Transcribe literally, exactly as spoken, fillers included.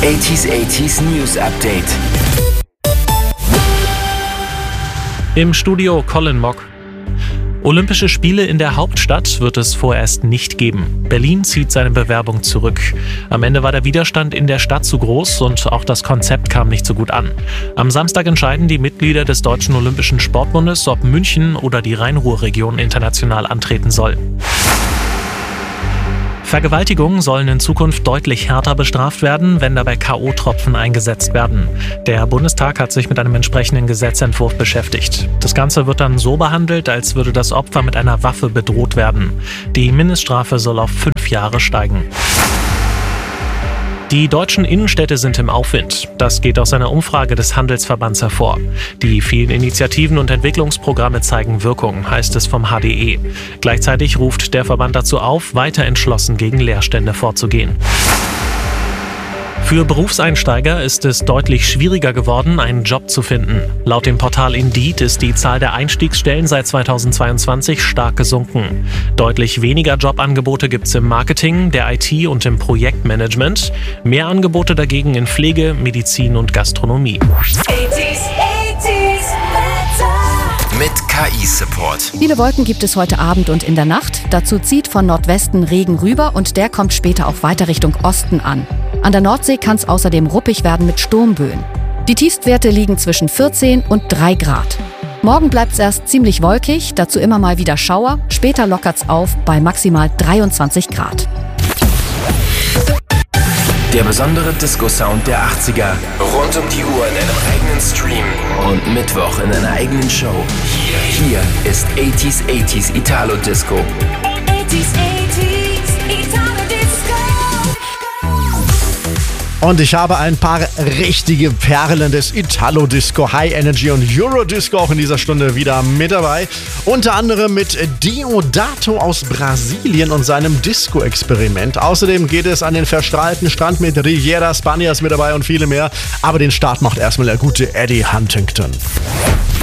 achtziger achtziger News Update. Im Studio Colin Mock. Olympische Spiele in der Hauptstadt wird es vorerst nicht geben. Berlin zieht seine Bewerbung zurück. Am Ende war der Widerstand in der Stadt zu groß und auch das Konzept kam nicht so gut an. Am Samstag entscheiden die Mitglieder des Deutschen Olympischen Sportbundes, ob München oder die Rhein-Ruhr-Region international antreten soll. Vergewaltigungen sollen in Zukunft deutlich härter bestraft werden, wenn dabei K O-Tropfen eingesetzt werden. Der Bundestag hat sich mit einem entsprechenden Gesetzentwurf beschäftigt. Das Ganze wird dann so behandelt, als würde das Opfer mit einer Waffe bedroht werden. Die Mindeststrafe soll auf fünf Jahre steigen. Die deutschen Innenstädte sind im Aufwind. Das geht aus einer Umfrage des Handelsverbands hervor. Die vielen Initiativen und Entwicklungsprogramme zeigen Wirkung, heißt es vom H D E. Gleichzeitig ruft der Verband dazu auf, weiter entschlossen gegen Leerstände vorzugehen. Für Berufseinsteiger ist es deutlich schwieriger geworden, einen Job zu finden. Laut dem Portal Indeed ist die Zahl der Einstiegsstellen seit zweitausendzweiundzwanzig stark gesunken. Deutlich weniger Jobangebote gibt es im Marketing, der I T und im Projektmanagement. Mehr Angebote dagegen in Pflege, Medizin und Gastronomie. Mit K I-Support. Viele Wolken gibt es heute Abend und in der Nacht. Dazu zieht von Nordwesten Regen rüber und der kommt später auch weiter Richtung Osten an. An der Nordsee kann es außerdem ruppig werden mit Sturmböen. Die Tiefstwerte liegen zwischen vierzehn und drei Grad. Morgen bleibt es erst ziemlich wolkig, dazu immer mal wieder Schauer. Später lockert es auf bei maximal dreiundzwanzig Grad. Der besondere Disco-Sound der achtziger. Rund um die Uhr in einem eigenen Stream. Und Mittwoch in einer eigenen Show. Hier, hier ist achtziger achtziger Italo Disco. Und ich habe ein paar richtige Perlen des Italo-Disco, High Energy und Euro-Disco auch in dieser Stunde wieder mit dabei. Unter anderem mit Deodato aus Brasilien und seinem Disco-Experiment. Außerdem geht es an den verstrahlten Strand mit Riviera Spanias mit dabei und viele mehr. Aber den Start macht erstmal der gute Eddie Huntington.